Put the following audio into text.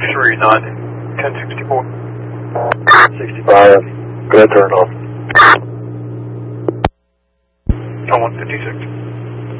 Sure, not. 1064. 65. Go ahead, turn off. On 156.